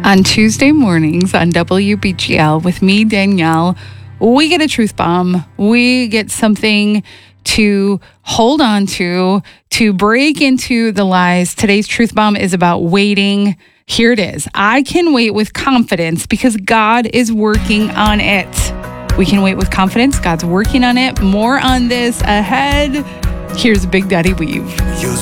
On Tuesday mornings on WBGL with me, Danielle, we get a truth bomb. We get something to hold on to break into the lies. Today's truth bomb is about waiting. Here it is. I can wait with confidence because God is working on it. We can wait with confidence. God's working on it. More on this ahead. Here's Big Daddy Weave.